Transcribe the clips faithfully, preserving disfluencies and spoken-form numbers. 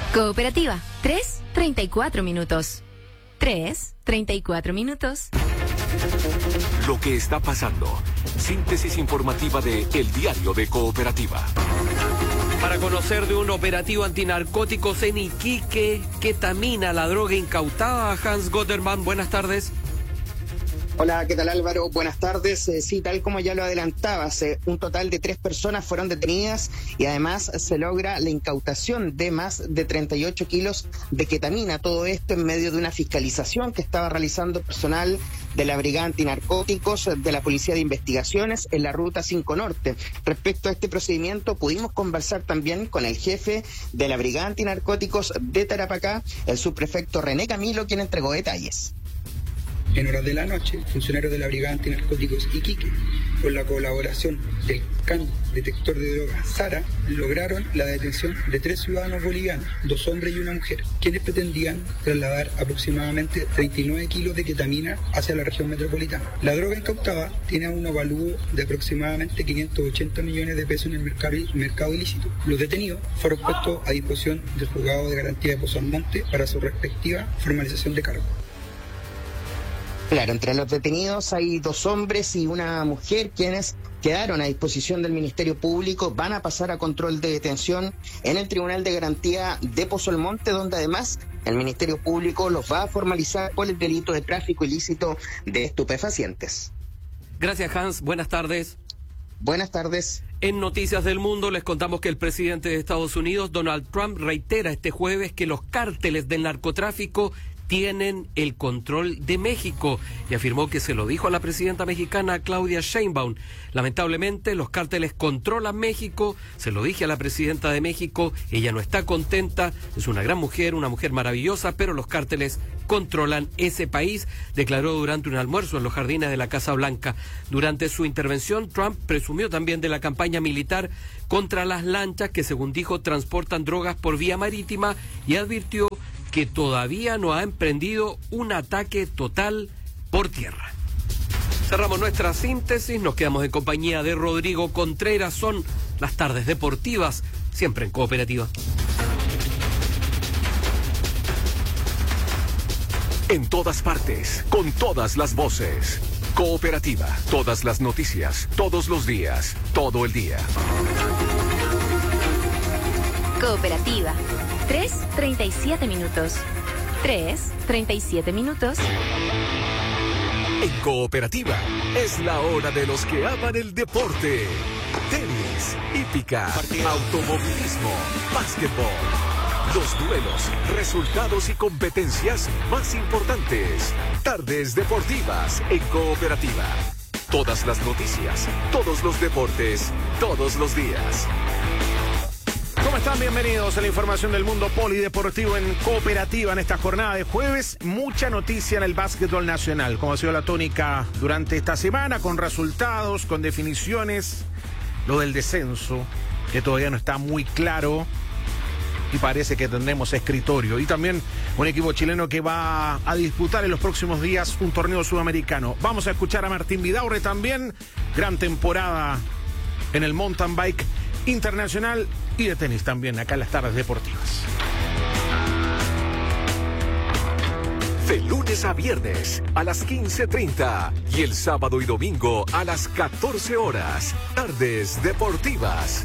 Cooperativa, tres, treinta y cuatro minutos. tres, treinta y cuatro minutos. Lo que está pasando. Síntesis informativa de El Diario de Cooperativa. Para conocer de un operativo antinarcóticos en Iquique, ketamina, la droga incautada. Hans Gotterman, buenas tardes. Hola, ¿qué tal Álvaro? Buenas tardes. Eh, sí, tal como ya lo adelantabas, eh, un total de tres personas fueron detenidas y además se logra la incautación de más de treinta y ocho kilos de ketamina. Todo esto en medio de una fiscalización que estaba realizando personal de la Brigada Antinarcóticos de la Policía de Investigaciones en la Ruta cinco Norte. Respecto a este procedimiento, pudimos conversar también con el jefe de la Brigada Antinarcóticos de Tarapacá, el subprefecto René Camilo, quien entregó detalles. En horas de la noche, funcionarios de la Brigada Antinarcóticos Iquique, con la colaboración del C A N detector de drogas SARA, lograron la detención de tres ciudadanos bolivianos, dos hombres y una mujer, quienes pretendían trasladar aproximadamente treinta y nueve kilos de ketamina hacia la región metropolitana. La droga incautada tiene un avalúo de aproximadamente quinientos ochenta millones de pesos en el mercado, mercado ilícito. Los detenidos fueron puestos a disposición del Juzgado de Garantía de Pozo Almonte para su respectiva formalización de cargo. Claro, entre los detenidos hay dos hombres y una mujer quienes quedaron a disposición del Ministerio Público, van a pasar a control de detención en el Tribunal de Garantía de Pozo Almonte, donde además el Ministerio Público los va a formalizar por el delito de tráfico ilícito de estupefacientes. Gracias, Hans. Buenas tardes. Buenas tardes. En Noticias del Mundo les contamos que el presidente de Estados Unidos, Donald Trump, reitera este jueves que los cárteles del narcotráfico tienen el control de México y afirmó que se lo dijo a la presidenta mexicana Claudia Sheinbaum. Lamentablemente los cárteles controlan México, se lo dije a la presidenta de México, ella no está contenta, es una gran mujer, una mujer maravillosa, pero los cárteles controlan ese país, declaró durante un almuerzo en los jardines de la Casa Blanca. Durante su intervención, Trump presumió también de la campaña militar contra las lanchas que, según dijo, transportan drogas por vía marítima y advirtió que todavía no ha emprendido un ataque total por tierra. Cerramos nuestra síntesis, nos quedamos en compañía de Rodrigo Contreras, son las tardes deportivas, siempre en Cooperativa. En todas partes, con todas las voces. Cooperativa, todas las noticias, todos los días, todo el día. Cooperativa, tres, treinta y siete minutos. tres, treinta y siete minutos. En Cooperativa, es la hora de los que aman el deporte. Tenis, hípica, automovilismo, básquetbol. Los duelos, resultados y competencias más importantes. Tardes deportivas en Cooperativa. Todas las noticias, todos los deportes, todos los días. ¿Cómo están? Bienvenidos a la información del mundo polideportivo en Cooperativa en esta jornada de jueves. Mucha noticia en el básquetbol nacional, como ha sido la tónica durante esta semana, con resultados, con definiciones. Lo del descenso, que todavía no está muy claro y parece que tendremos escritorio. Y también un equipo chileno que va a disputar en los próximos días un torneo sudamericano. Vamos a escuchar a Martín Vidaurre también. Gran temporada en el mountain bike internacional y de tenis también, acá en las tardes deportivas. De lunes a viernes a las quince treinta y el sábado y domingo a las catorce horas. Tardes deportivas.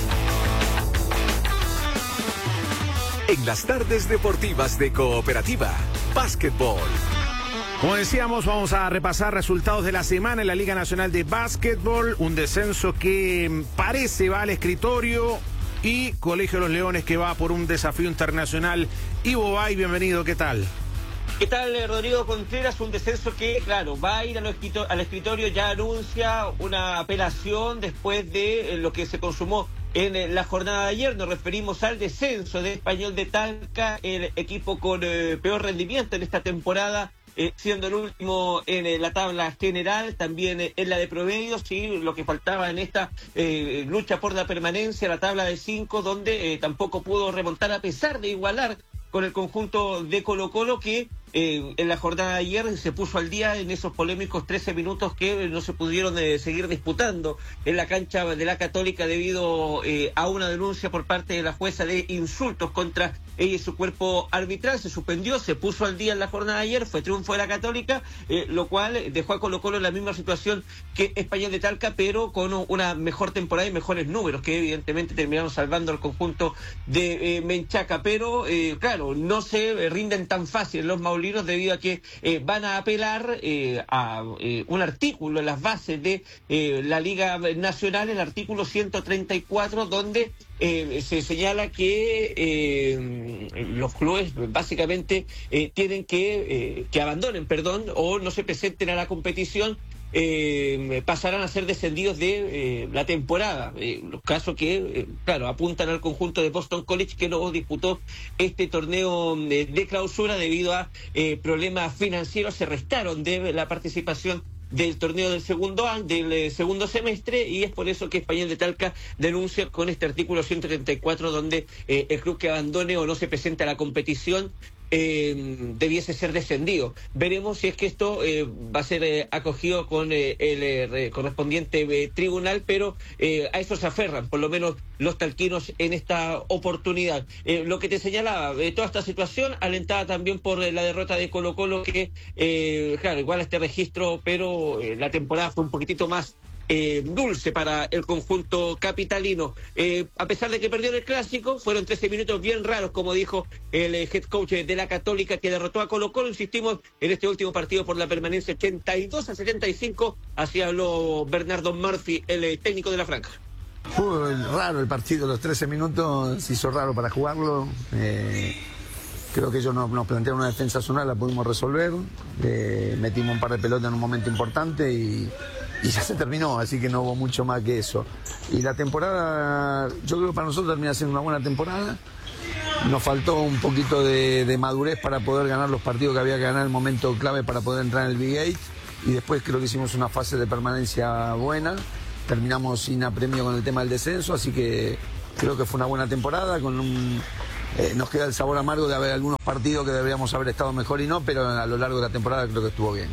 En las tardes deportivas de Cooperativa, básquetbol. Como decíamos, vamos a repasar resultados de la semana en la Liga Nacional de Básquetbol. Un descenso que parece va al escritorio y Colegio de los Leones que va por un desafío internacional. Ivo Bay, bienvenido, ¿qué tal? ¿Qué tal, Rodrigo Contreras? Un descenso que, claro, va a ir al escritorio, al escritorio, ya anuncia una apelación después de lo que se consumó en la jornada de ayer. Nos referimos al descenso de Español de Talca, el equipo con eh, peor rendimiento en esta temporada, eh, siendo el último en eh, la tabla general, también eh, en la de promedios, y lo que faltaba en esta eh, lucha por la permanencia, la tabla de cinco, donde eh, tampoco pudo remontar a pesar de igualar con el conjunto de Colo-Colo, que eh, en la jornada de ayer se puso al día en esos polémicos trece minutos que no se pudieron eh, seguir disputando en la cancha de la Católica debido eh, a una denuncia por parte de la jueza de insultos contra ella y su cuerpo arbitral. Se suspendió, se puso al día en la jornada de ayer, fue triunfo de la Católica, eh, lo cual dejó a Colo Colo en la misma situación que Español de Talca, pero con una mejor temporada y mejores números, que evidentemente terminaron salvando al conjunto de eh, Menchaca. Pero, eh, claro, no se rinden tan fácil los maulinos debido a que eh, van a apelar eh, a eh, un artículo en las bases de eh, la Liga Nacional, el artículo ciento treinta y cuatro, donde eh, se señala que eh, los clubes básicamente eh, tienen que, eh, que abandonen, perdón, o no se presenten a la competición. Eh, pasarán a ser descendidos de eh, la temporada, eh, los casos que, eh, claro, apuntan al conjunto de Boston College, que no disputó este torneo de, de clausura debido a eh, problemas financieros. Se restaron de la participación del torneo del segundo año, del eh, segundo semestre, y es por eso que Español de Talca denuncia con este artículo ciento treinta y cuatro, donde eh, el club que abandone o no se presenta a la competición Eh, debiese ser descendido. Veremos si es que esto eh, va a ser eh, acogido con eh, el eh, correspondiente eh, tribunal, pero eh, a eso se aferran, por lo menos los talquinos en esta oportunidad. Eh, lo que te señalaba, eh, toda esta situación alentada también por eh, la derrota de Colo Colo, que, eh, claro, igual a este registro, pero eh, la temporada fue un poquitito más Eh, dulce para el conjunto capitalino. Eh, a pesar de que perdió el clásico, fueron trece minutos bien raros, como dijo el eh, head coach de la Católica, que derrotó a Colo Colo, insistimos, en este último partido por la permanencia ochenta y dos a setenta y cinco, así habló Bernardo Murphy, el eh, técnico de la Franja. Fue raro el partido, los trece minutos se hizo raro para jugarlo. Eh... Creo que ellos nos, nos plantearon una defensa zonal, la pudimos resolver, eh, metimos un par de pelotas en un momento importante y, y ya se terminó, así que no hubo mucho más que eso. Y la temporada, yo creo que para nosotros termina siendo una buena temporada. Nos faltó un poquito de, de madurez para poder ganar los partidos que había que ganar en el momento clave para poder entrar en el Big Eight, y después creo que hicimos una fase de permanencia buena. Terminamos sin apremio con el tema del descenso, así que creo que fue una buena temporada con un... Eh, nos queda el sabor amargo de haber algunos partidos que deberíamos haber estado mejor y no, pero a lo largo de la temporada creo que estuvo bien.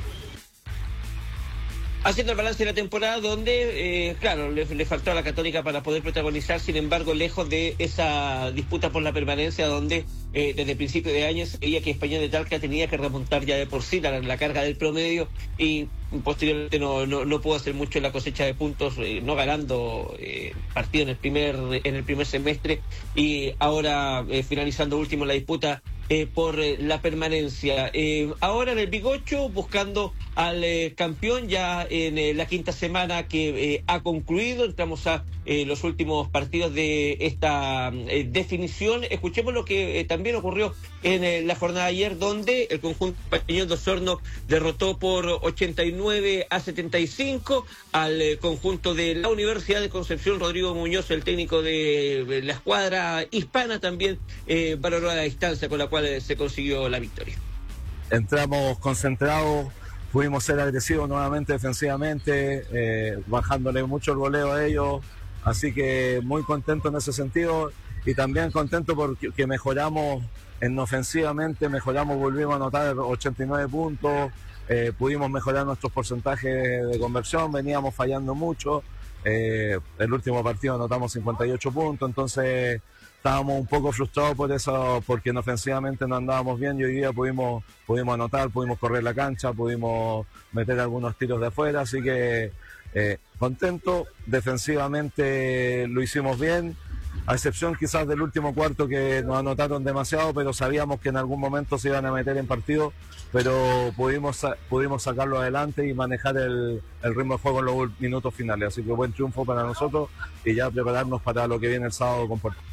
Haciendo el balance de la temporada, donde, eh, claro, le, le faltó a la Católica para poder protagonizar, sin embargo, lejos de esa disputa por la permanencia, donde eh, desde el principio de año se veía que Español de Talca tenía que remontar ya de por sí la, la carga del promedio, y posteriormente no, no, no pudo hacer mucho en la cosecha de puntos, eh, no ganando eh, partido en el primer en el primer semestre, y ahora eh, finalizando último la disputa Eh, por eh, la permanencia. Eh, ahora en el Big ocho, buscando al eh, campeón ya en eh, la quinta semana que eh, ha concluido. Entramos a eh, los últimos partidos de esta eh, definición. Escuchemos lo que eh, también ocurrió en eh, la jornada de ayer, donde el conjunto español de Osorno derrotó por ochenta y nueve a setenta y cinco al eh, conjunto de la Universidad de Concepción. Rodrigo Muñoz, el técnico de, de la escuadra hispana, también eh, valoró la distancia con la cual se consiguió la victoria. Entramos concentrados, pudimos ser agresivos nuevamente defensivamente, eh, bajándole mucho el goleo a ellos, así que muy contento en ese sentido, y también contento porque mejoramos en ofensivamente, mejoramos, volvimos a anotar ochenta y nueve puntos, eh, pudimos mejorar nuestros porcentajes de conversión, veníamos fallando mucho, eh, el último partido anotamos cincuenta y ocho puntos, entonces estábamos un poco frustrados por eso, porque en ofensivamente no andábamos bien, y hoy día pudimos, pudimos anotar, pudimos correr la cancha, pudimos meter algunos tiros de afuera, así que eh, contento, defensivamente lo hicimos bien, a excepción quizás del último cuarto que nos anotaron demasiado, pero sabíamos que en algún momento se iban a meter en partido, pero pudimos, pudimos sacarlo adelante y manejar el, el ritmo de juego en los minutos finales, así que buen triunfo para nosotros y ya prepararnos para lo que viene el sábado con Puerto.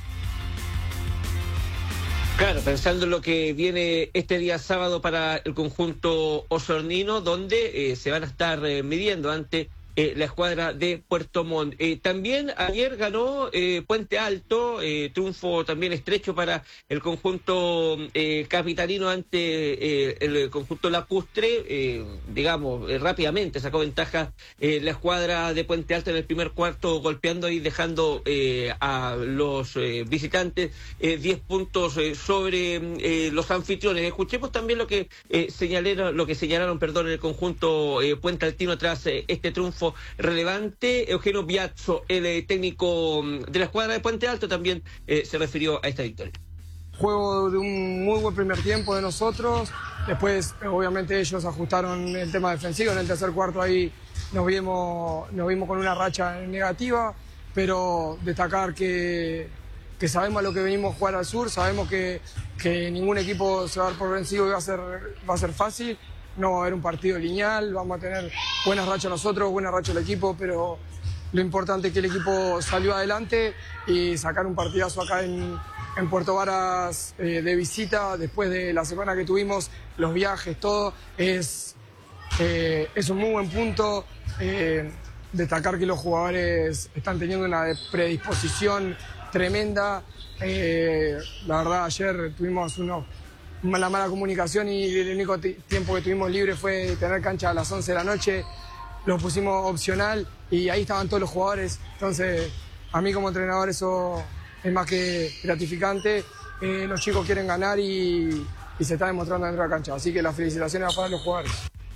Claro, pensando en lo que viene este día sábado para el conjunto osornino, donde eh, se van a estar eh, midiendo ante eh, la escuadra de Puerto Montt. Eh, también ayer ganó eh, Puente Alto, eh, triunfo también estrecho para el conjunto eh, capitalino ante eh, el conjunto lacustre, eh, digamos, eh, rápidamente sacó ventaja eh, la escuadra de Puente Alto en el primer cuarto, golpeando y dejando eh, a los eh, visitantes eh, diez puntos eh, sobre eh, los anfitriones. Escuchemos también lo que eh, señalaron, lo que señalaron, perdón, el conjunto eh, Puente Altino tras eh, este triunfo relevante. Eugenio Biazzo, el eh, técnico de la escuadra de Puente Alto, también eh, se refirió a esta victoria. Juego de un muy buen primer tiempo de nosotros, después obviamente ellos ajustaron el tema defensivo, en el tercer cuarto ahí nos vimos, nos vimos con una racha negativa, pero destacar que, que sabemos a lo que venimos a jugar al sur, sabemos que, que ningún equipo se va a dar por vencido y va a ser, va a ser fácil. No va a haber un partido lineal, vamos a tener buenas rachas nosotros, buenas rachas el equipo, pero lo importante es que el equipo salió adelante y sacar un partidazo acá en, en Puerto Varas eh, de visita, después de la semana que tuvimos, los viajes, todo, es, eh, es un muy buen punto. Eh, destacar que los jugadores están teniendo una predisposición tremenda. Eh, la verdad, ayer tuvimos unos... la mala comunicación y el único tiempo que tuvimos libre fue tener cancha a las once de la noche, lo pusimos opcional y ahí estaban todos los jugadores, entonces a mí como entrenador eso es más que gratificante, eh, los chicos quieren ganar y, y se está demostrando dentro de la cancha, así que las felicitaciones para los jugadores.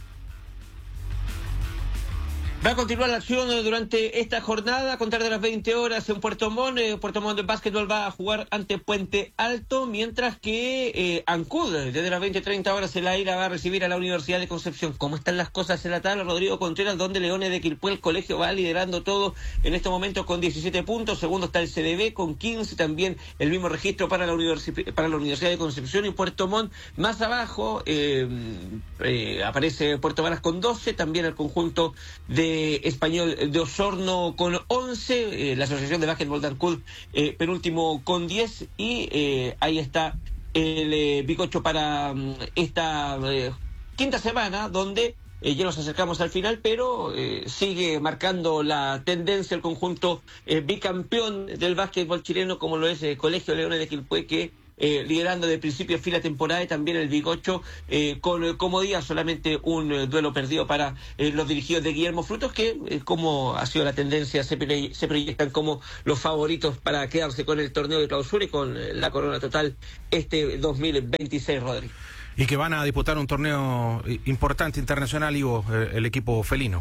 Va a continuar la acción durante esta jornada, a contar de las veinte horas en Puerto Montt. Eh, Puerto Montt de básquetbol va a jugar ante Puente Alto, mientras que eh, Ancud, desde las veinte treinta horas, el AIRA va a recibir a la Universidad de Concepción. ¿Cómo están las cosas en la tabla? Rodrigo Contreras, donde Leones de Quilpué, el colegio, va liderando todo en este momento con diecisiete puntos. Segundo está el C D B con quince, también el mismo registro para la, universi- para la Universidad de Concepción y Puerto Montt. Más abajo eh, eh, aparece Puerto Varas con doce, también el conjunto de Español de Osorno con once, eh, la Asociación de Básquetbol de Ancud eh, penúltimo con diez y eh, ahí está el eh, bicocho para um, esta eh, quinta semana, donde eh, ya nos acercamos al final, pero eh, sigue marcando la tendencia el conjunto eh, bicampeón del básquetbol chileno, como lo es el Colegio Leones de Quilpué, que Eh, liderando de principio a fin la temporada, y también el Bicocho eh, con eh, comodidad, solamente un eh, duelo perdido para eh, los dirigidos de Guillermo Frutos, que eh, como ha sido la tendencia, se, pre- se proyectan como los favoritos para quedarse con el torneo de clausura y con eh, la corona total este dos mil veintiséis, Rodri. Y que van a disputar un torneo importante internacional, Ivo, el equipo felino.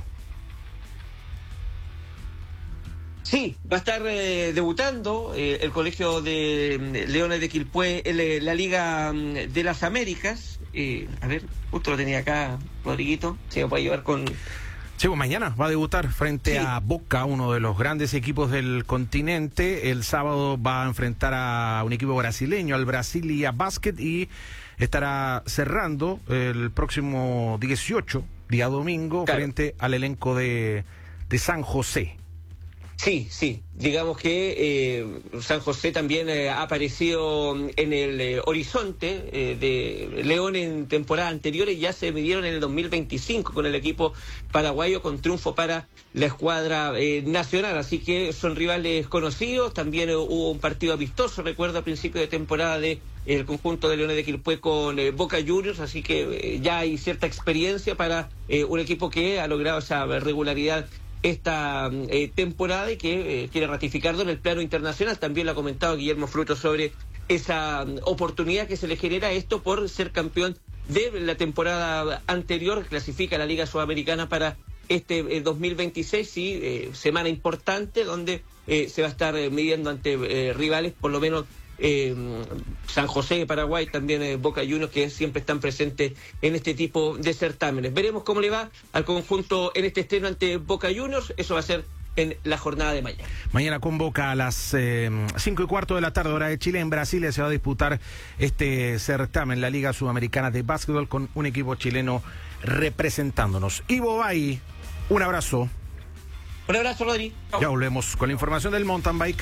Sí, va a estar eh, debutando eh, el Colegio de eh, Leones de Quilpué en eh, la Liga de las Américas. Eh, a ver, justo lo tenía acá, Rodriguito, si me puede llevar con... Sí, pues mañana va a debutar frente sí. a Boca, uno de los grandes equipos del continente. El sábado va a enfrentar a un equipo brasileño, al Brasilia Basket, y estará cerrando el próximo dieciocho, día domingo, claro, frente al elenco de, de San José. Sí, sí, digamos que eh, San José también eh, ha aparecido en el eh, horizonte eh, de León en temporadas anteriores, ya se midieron en el dos mil veinticinco con el equipo paraguayo, con triunfo para la escuadra eh, nacional, así que son rivales conocidos. También eh, hubo un partido amistoso, recuerdo, a principio de temporada de el conjunto de Leones de Quilpué con eh, Boca Juniors, así que eh, ya hay cierta experiencia para eh, un equipo que ha logrado esa regularidad esta eh, temporada y que eh, quiere ratificarlo en el plano internacional. También lo ha comentado Guillermo Frutos sobre esa um, oportunidad que se le genera esto por ser campeón de la temporada anterior, clasifica a la Liga Sudamericana para este eh, dos mil veintiséis y eh, semana importante donde eh, se va a estar eh, midiendo ante eh, rivales, por lo menos Eh, San José de Paraguay, también eh, Boca Juniors, que siempre están presentes en este tipo de certámenes. Veremos cómo le va al conjunto en este estreno ante Boca Juniors. Eso va a ser en la jornada de mañana. Mañana con Boca a las eh, cinco y cuarto de la tarde, hora de Chile. En Brasilia se va a disputar este certamen, la Liga Sudamericana de Básquetbol, con un equipo chileno representándonos. Ivo Bay, un abrazo. Un abrazo, Rodri. Ya volvemos con la información del mountain bike.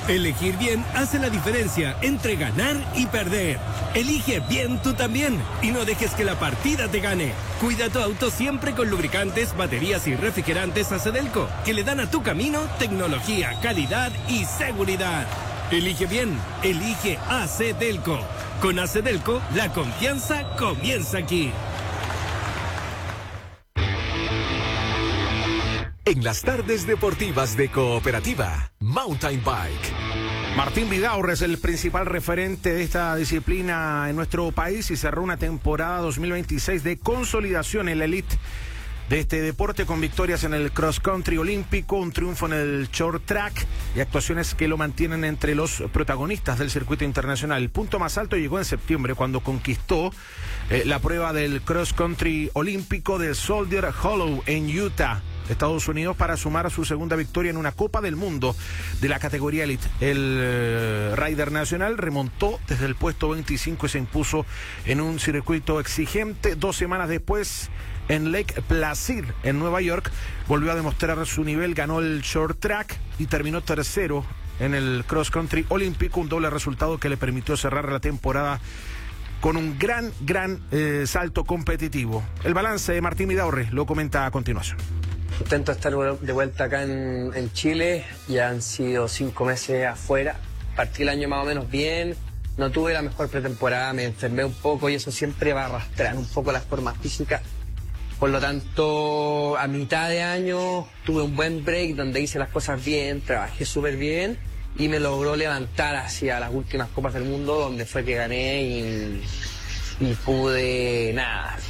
Elegir bien hace la diferencia entre ganar y perder. Elige bien tú también y no dejes que la partida te gane. Cuida tu auto siempre con lubricantes, baterías y refrigerantes Acedelco, que le dan a tu camino tecnología, calidad y seguridad. Elige bien, elige Acedelco. Con Acedelco, la confianza comienza aquí. En las tardes deportivas de Cooperativa, Mountain Bike. Martín Vidaurre es el principal referente de esta disciplina en nuestro país y cerró una temporada dos mil veintiséis de consolidación en la elite de este deporte con victorias en el cross country olímpico, un triunfo en el short track y actuaciones que lo mantienen entre los protagonistas del circuito internacional. El punto más alto llegó en septiembre cuando conquistó eh, la prueba del cross country olímpico de Soldier Hollow en Utah, Estados Unidos, para sumar su segunda victoria en una Copa del Mundo de la categoría Elite. El eh, Rider Nacional remontó desde el puesto veinticinco y se impuso en un circuito exigente. Dos semanas después, en Lake Placid, en Nueva York, volvió a demostrar su nivel, ganó el short track y terminó tercero en el cross country olímpico, un doble resultado que le permitió cerrar la temporada con un gran, gran eh, salto competitivo. El balance de Martín Vidaurre lo comenta a continuación. Intento estar de vuelta acá en, en Chile, ya han sido cinco meses afuera, partí el año más o menos bien, no tuve la mejor pretemporada, me enfermé un poco y eso siempre va a arrastrar un poco la forma física, por lo tanto a mitad de año tuve un buen break donde hice las cosas bien, trabajé súper bien y me logró levantar hacia las últimas Copas del Mundo donde fue que gané y... y pude, nada,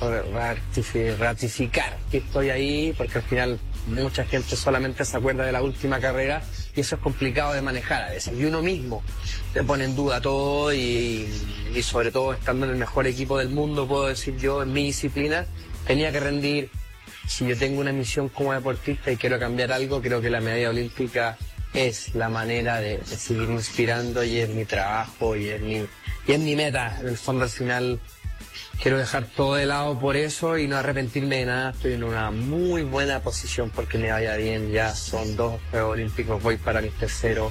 ratificar que estoy ahí, porque al final mucha gente solamente se acuerda de la última carrera y eso es complicado de manejar a veces. Y uno mismo te pone en duda todo y, y sobre todo estando en el mejor equipo del mundo, puedo decir yo, en mi disciplina, tenía que rendir. Si yo tengo una misión como deportista y quiero cambiar algo, creo que la medalla olímpica es la manera de, de seguir inspirando y es mi trabajo y es mi, y es mi meta. En el fondo, al final, quiero dejar todo de lado por eso y no arrepentirme de nada. Estoy en una muy buena posición porque me vaya bien. Ya son dos Juegos Olímpicos, voy para mi tercero.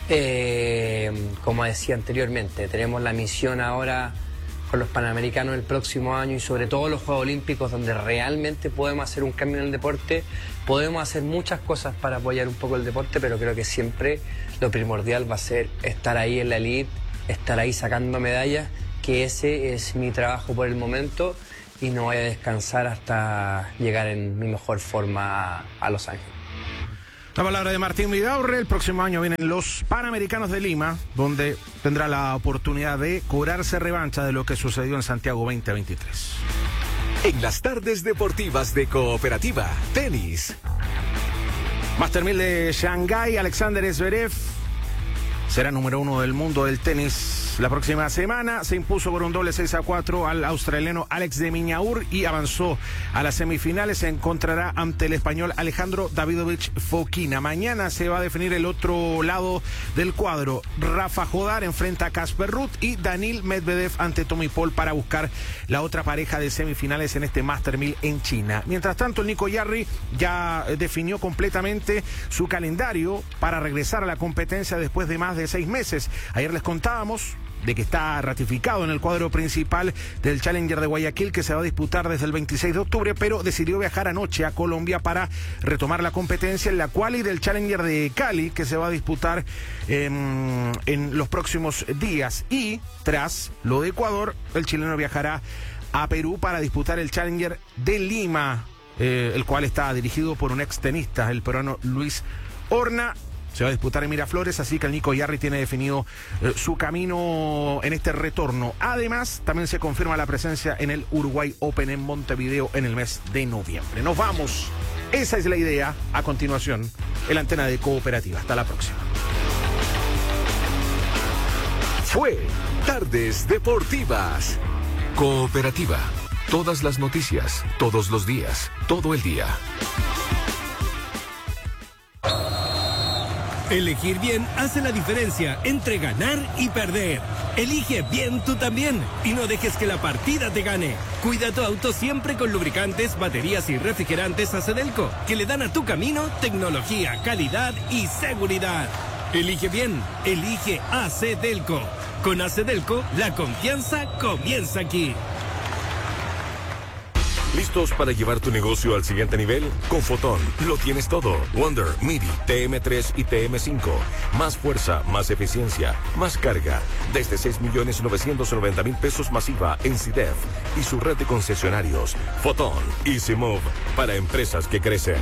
Eh, como decía anteriormente, tenemos la misión ahora con los Panamericanos el próximo año y sobre todo los Juegos Olímpicos donde realmente podemos hacer un cambio en el deporte. Podemos hacer muchas cosas para apoyar un poco el deporte, pero creo que siempre lo primordial va a ser estar ahí en la elite, estar ahí sacando medallas, que ese es mi trabajo por el momento y no voy a descansar hasta llegar en mi mejor forma a, a Los Ángeles. La palabra de Martín Vidaurre. El próximo año vienen los Panamericanos de Lima, donde tendrá la oportunidad de cobrarse revancha de lo que sucedió en Santiago veinte veintitrés. En las tardes deportivas de Cooperativa, tenis. Master mil de Shanghái, Alexander Zverev será número uno del mundo del tenis la próxima semana. Se impuso por un doble seis a cuatro al australiano Alex de Minaur y avanzó a las semifinales. Se encontrará ante el español Alejandro Davidovich Fokina. Mañana se va a definir el otro lado del cuadro. Rafa Jodar enfrenta a Casper Ruud y Daniil Medvedev ante Tommy Paul para buscar la otra pareja de semifinales en este Master mil en China. Mientras tanto, el Nico Yarri ya definió completamente su calendario para regresar a la competencia después de más de seis meses. Ayer les contábamos de que está ratificado en el cuadro principal del Challenger de Guayaquil, que se va a disputar desde el veintiséis de octubre, pero decidió viajar anoche a Colombia para retomar la competencia en la quali del Challenger de Cali, que se va a disputar eh, en los próximos días. Y tras lo de Ecuador, el chileno viajará a Perú para disputar el Challenger de Lima, eh, el cual está dirigido por un ex tenista, el peruano Luis Horna. Se va a disputar en Miraflores, así que el Nico Yarri tiene definido eh, su camino en este retorno. Además, también se confirma la presencia en el Uruguay Open en Montevideo en el mes de noviembre. Nos vamos. Esa es la idea. A continuación, el Antena de Cooperativa. Hasta la próxima. Fue Tardes Deportivas. Cooperativa. Todas las noticias, todos los días, todo el día. Elegir bien hace la diferencia entre ganar y perder. Elige bien tú también y no dejes que la partida te gane. Cuida tu auto siempre con lubricantes, baterías y refrigerantes Acedelco, que le dan a tu camino tecnología, calidad y seguridad. Elige bien, elige A C Delco. Con A C Delco, la confianza comienza aquí. ¿Listos para llevar tu negocio al siguiente nivel? Con Fotón lo tienes todo. Wonder, MIDI, T M tres y T M cinco. Más fuerza, más eficiencia, más carga. Desde seis millones novecientos noventa mil pesos masiva en C I D E F y su red de concesionarios. Fotón, Easy Move, para empresas que crecen.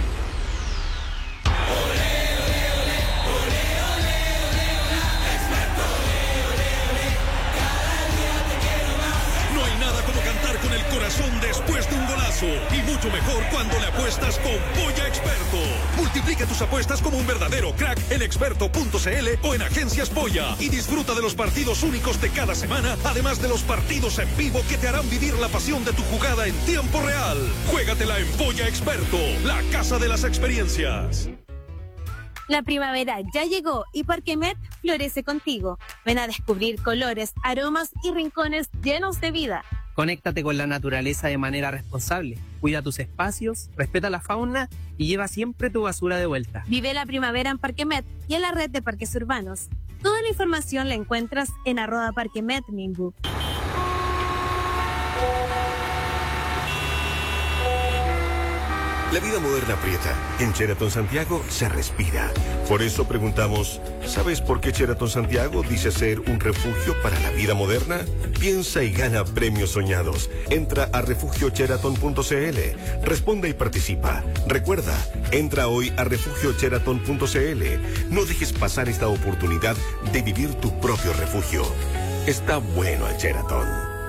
Después de un golazo, y mucho mejor cuando le apuestas con Polla Experto. Multiplica tus apuestas como un verdadero crack en experto punto c l o en Agencias Polla y disfruta de los partidos únicos de cada semana, además de los partidos en vivo que te harán vivir la pasión de tu jugada en tiempo real. Juégatela en Polla Experto, la casa de las experiencias. La primavera ya llegó y Parquemet florece contigo. Ven a descubrir colores, aromas y rincones llenos de vida. Conéctate con la naturaleza de manera responsable. Cuida tus espacios, respeta la fauna y lleva siempre tu basura de vuelta. Vive la primavera en Parquemet y en la red de parques urbanos. Toda la información la encuentras en arroba Parquemet Nimbu. La vida moderna aprieta. En Sheraton Santiago se respira. Por eso preguntamos, ¿sabes por qué Sheraton Santiago dice ser un refugio para la vida moderna? Piensa y gana premios soñados. Entra a refugio sheraton punto c l. Responde y participa. Recuerda, entra hoy a refugio sheraton punto c l. No dejes pasar esta oportunidad de vivir tu propio refugio. Está bueno el Sheraton.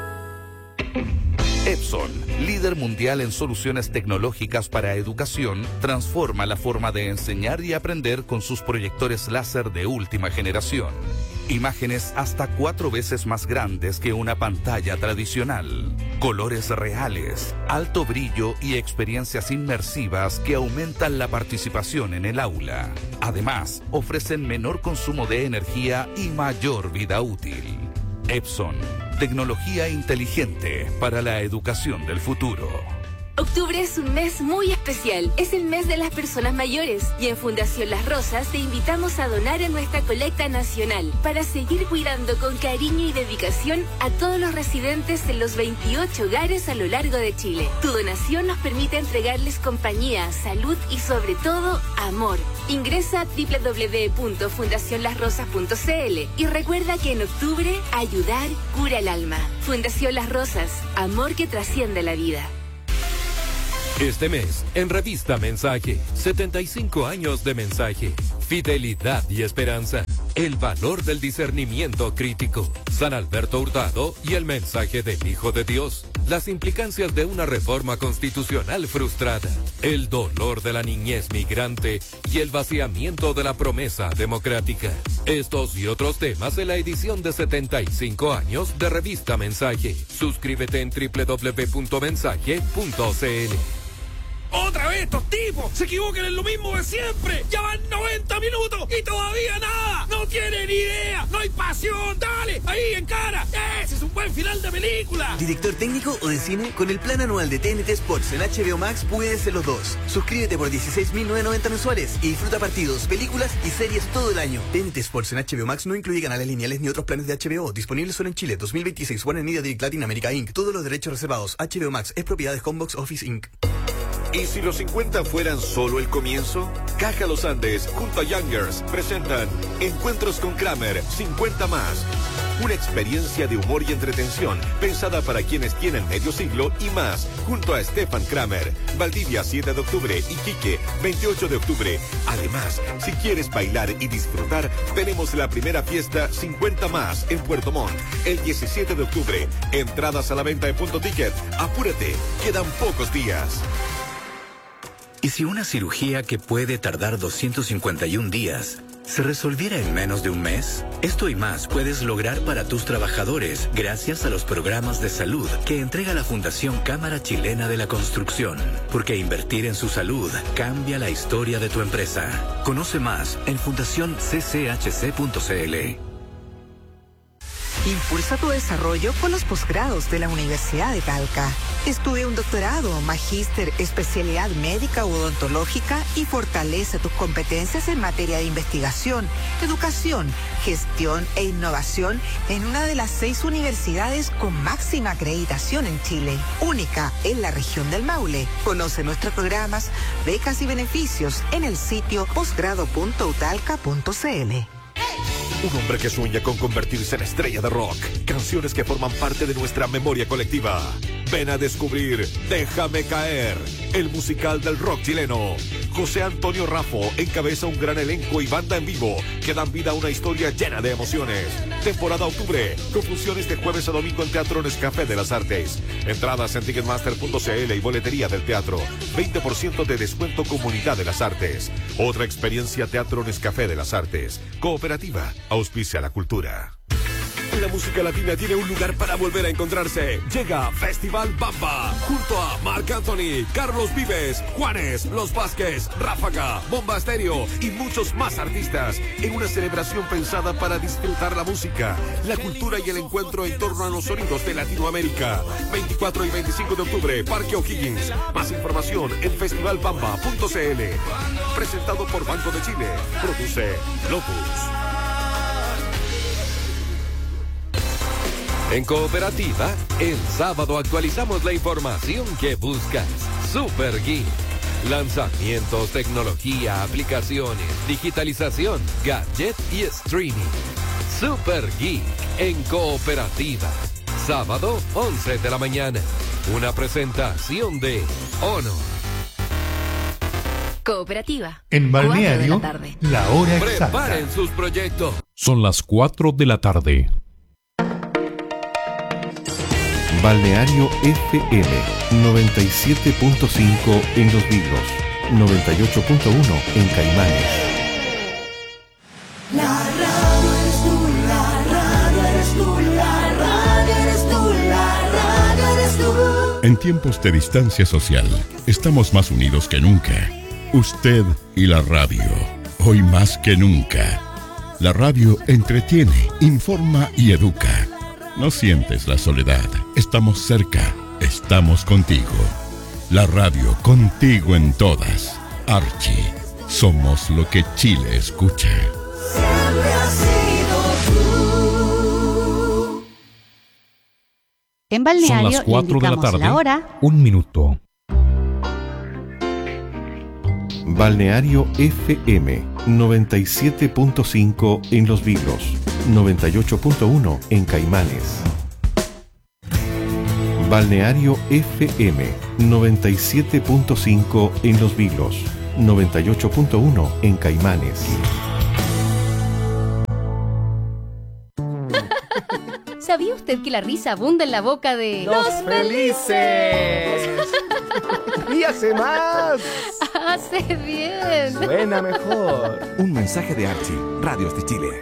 Epson, líder mundial en soluciones tecnológicas para educación, transforma la forma de enseñar y aprender con sus proyectores láser de última generación. Imágenes hasta cuatro veces más grandes que una pantalla tradicional. Colores reales, alto brillo y experiencias inmersivas que aumentan la participación en el aula. Además, ofrecen menor consumo de energía y mayor vida útil. Epson, tecnología inteligente para la educación del futuro. Octubre es un mes muy especial, es el mes de las personas mayores y en Fundación Las Rosas te invitamos a donar en nuestra colecta nacional para seguir cuidando con cariño y dedicación a todos los residentes en los veintiocho hogares a lo largo de Chile. Tu donación nos permite entregarles compañía, salud y sobre todo amor. Ingresa a doble u doble u doble u punto fundación las rosas punto c l y recuerda que en octubre ayudar cura el alma. Fundación Las Rosas, amor que trasciende la vida. Este mes, en Revista Mensaje, setenta y cinco años de mensaje, fidelidad y esperanza, el valor del discernimiento crítico, San Alberto Hurtado y el mensaje del Hijo de Dios, las implicancias de una reforma constitucional frustrada, el dolor de la niñez migrante y el vaciamiento de la promesa democrática. Estos y otros temas en la edición de setenta y cinco años de Revista Mensaje. Suscríbete en doble u doble u doble u punto mensaje punto c l. ¡Otra vez estos tipos! ¡Se equivocan en lo mismo de siempre! ¡Ya van noventa minutos y todavía nada! ¡No tienen idea! ¡No hay pasión! ¡Dale! ¡Ahí, en cara! ¡Ese es un buen final de película! ¿Director técnico o de cine? Con el plan anual de T N T Sports en H B O Max puedes ser los dos. Suscríbete por dieciséis mil novecientos noventa mensuales y disfruta partidos, películas y series todo el año. T N T Sports en H B O Max no incluye canales lineales ni otros planes de H B O. Disponibles solo en Chile. dos mil veintiséis. Warner Media Direct Latinoamérica incorporated. Todos los derechos reservados. H B O Max es propiedad de Combox Office incorporated. ¿Y si los cincuenta fueran solo el comienzo? Caja Los Andes junto a Youngers presentan Encuentros con Kramer, cincuenta más. Una experiencia de humor y entretención pensada para quienes tienen medio siglo y más, junto a Stefan Kramer. Valdivia, siete de octubre, Iquique, veintiocho de octubre. Además, si quieres bailar y disfrutar, tenemos la primera fiesta cincuenta más en Puerto Montt, el diecisiete de octubre. Entradas a la venta en Punto Ticket. Apúrate, quedan pocos días. ¿Y si una cirugía que puede tardar doscientos cincuenta y un días se resolviera en menos de un mes? Esto y más puedes lograr para tus trabajadores gracias a los programas de salud que entrega la Fundación Cámara Chilena de la Construcción. Porque invertir en su salud cambia la historia de tu empresa. Conoce más en fundación c c h c punto c l. Impulsa tu desarrollo con los posgrados de la Universidad de Talca. Estudia un doctorado, magíster, especialidad médica u odontológica y fortalece tus competencias en materia de investigación, educación, gestión e innovación en una de las seis universidades con máxima acreditación en Chile, única en la región del Maule. Conoce nuestros programas, becas y beneficios en el sitio posgrado punto utalca punto cl. Un hombre que sueña con convertirse en estrella de rock. Canciones que forman parte de nuestra memoria colectiva. Ven a descubrir Déjame Caer, el musical del rock chileno. José Antonio Raffo encabeza un gran elenco y banda en vivo que dan vida a una historia llena de emociones. Temporada octubre, con funciones de jueves a domingo en Teatro Nescafé de las Artes. Entradas en ticketmaster punto cl y boletería del teatro. veinte por ciento de descuento Comunidad de las Artes. Otra experiencia Teatro Nescafé de las Artes. Cooperativa, auspicia la cultura. La música latina tiene un lugar para volver a encontrarse. Llega Festival Bamba, junto a Marc Anthony, Carlos Vives, Juanes, Los Vázquez, Ráfaga, Bomba Estéreo y muchos más artistas, en una celebración pensada para disfrutar la música, la cultura y el encuentro en torno a los sonidos de Latinoamérica. veinticuatro y veinticinco de octubre, Parque O'Higgins. Más información en festival bamba punto cl. Presentado por Banco de Chile. Produce Lotus. En Cooperativa, el sábado actualizamos la información que buscas. Super Geek. Lanzamientos, tecnología, aplicaciones, digitalización, gadget y streaming. Super Geek en Cooperativa. Sábado, once de la mañana. Una presentación de Honor. Cooperativa. En Balneario, la hora exacta. Preparen sus proyectos. Son las cuatro de la tarde. Balneario F M noventa y siete punto cinco en Los Vilos, noventa y ocho punto uno en Caimanes. La radio eres tú, la radio eres tú, la radio eres tú, la radio eres tú. En tiempos de distancia social, estamos más unidos que nunca. Usted y la radio, hoy más que nunca. La radio entretiene, informa y educa. No sientes la soledad. Estamos cerca. Estamos contigo. La radio contigo en todas. Archie. Somos lo que Chile escucha. Siempre has sido tú. En Balneario Son las cuatro de la tarde. La hora. Un minuto. Balneario F M noventa y siete punto cinco en Los Vilos, noventa y ocho punto uno en Caimanes. Balneario F M noventa y siete punto cinco en Los Vilos, noventa y ocho punto uno en Caimanes. ¿Sabía usted que la risa abunda en la boca de... ¡Los felices! ¡Ríase más! ¡Hace bien! Suena mejor. Un mensaje de Archie, Radios de Chile.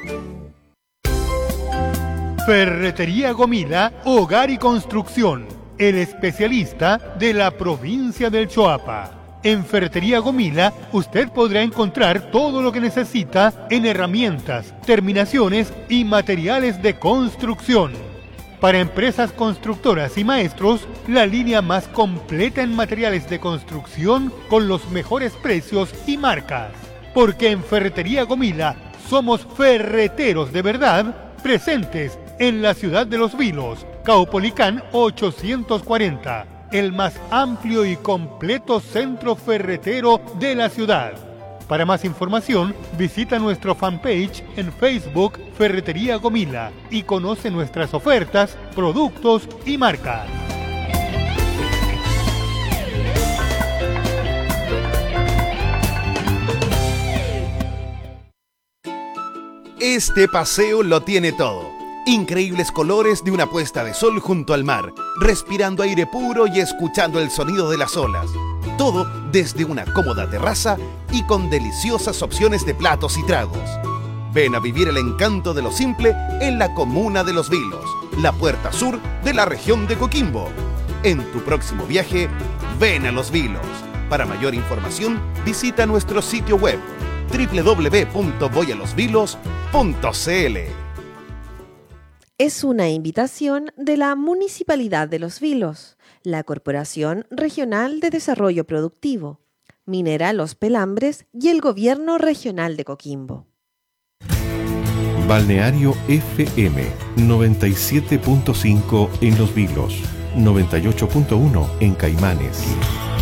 Ferretería Gomila, Hogar y Construcción, el especialista de la provincia del Choapa. En Ferretería Gomila, usted podrá encontrar todo lo que necesita en herramientas, terminaciones y materiales de construcción. Para empresas constructoras y maestros, la línea más completa en materiales de construcción con los mejores precios y marcas. Porque en Ferretería Gomila somos ferreteros de verdad, presentes en la ciudad de Los Vilos, Caupolicán ochocientos cuarenta. El más amplio y completo centro ferretero de la ciudad. Para más información, visita nuestro fanpage en Facebook Ferretería Gomila y conoce nuestras ofertas, productos y marcas. Este paseo lo tiene todo. Increíbles colores de una puesta de sol junto al mar, respirando aire puro y escuchando el sonido de las olas. Todo desde una cómoda terraza y con deliciosas opciones de platos y tragos. Ven a vivir el encanto de lo simple en la comuna de Los Vilos, la puerta sur de la región de Coquimbo. En tu próximo viaje, ven a Los Vilos. Para mayor información, visita nuestro sitio web doble u doble u doble u punto voy a los vilos punto c l. es una invitación de la Municipalidad de Los Vilos, la Corporación Regional de Desarrollo Productivo, Minera Los Pelambres y el Gobierno Regional de Coquimbo. Balneario F M noventa y siete punto cinco en Los Vilos, noventa y ocho punto uno en Caimanes.